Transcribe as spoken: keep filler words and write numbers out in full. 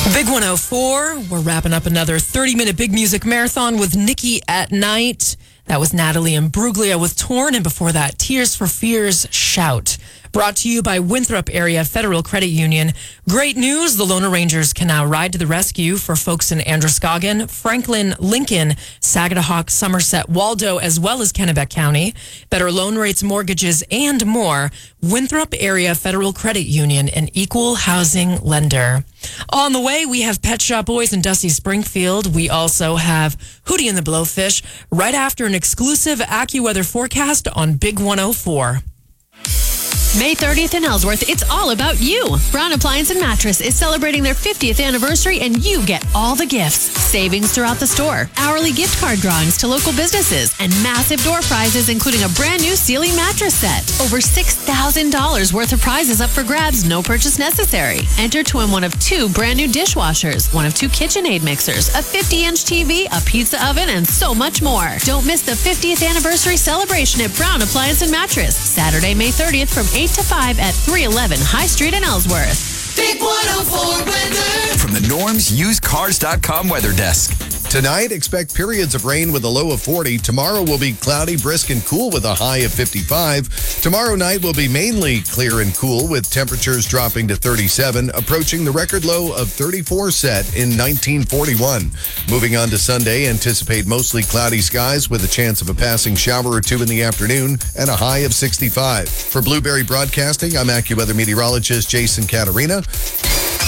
Big one oh four, we're wrapping up another thirty-minute big music marathon with Nikki at Night. That was Natalie Imbruglia with Torn, and before that, Tears for Fears, Shout. Brought to you by Winthrop Area Federal Credit Union. Great news, the Lona Rangers can now ride to the rescue for folks in Androscoggin, Franklin, Lincoln, Sagadahoc, Somerset, Waldo, as well as Kennebec County. Better loan rates, mortgages, and more. Winthrop Area Federal Credit Union, an equal housing lender. On the way, we have Pet Shop Boys and Dusty Springfield. We also have Hootie and the Blowfish right after an exclusive AccuWeather forecast on Big one oh four. May thirtieth in Ellsworth, it's all about you. Brown Appliance and Mattress is celebrating their fiftieth anniversary, and you get all the gifts. Savings throughout the store, hourly gift card drawings to local businesses, and massive door prizes, including a brand new Sealy mattress set. Over six thousand dollars worth of prizes up for grabs, no purchase necessary. Enter to win one of two brand new dishwashers, one of two KitchenAid mixers, a fifty-inch T V, a pizza oven, and so much more. Don't miss the fiftieth anniversary celebration at Brown Appliance and Mattress, Saturday, May thirtieth from eight to five at three eleven High Street in Ellsworth. Big one oh four weather. From the Norm's Used Cars dot com weather desk. Tonight, expect periods of rain with a low of forty. Tomorrow will be cloudy, brisk, and cool with a high of fifty-five. Tomorrow night will be mainly clear and cool with temperatures dropping to thirty-seven, approaching the record low of thirty-four set in nineteen forty-one. Moving on to Sunday, anticipate mostly cloudy skies with a chance of a passing shower or two in the afternoon and a high of sixty-five. For Blueberry Broadcasting, I'm AccuWeather meteorologist Jason Caterina.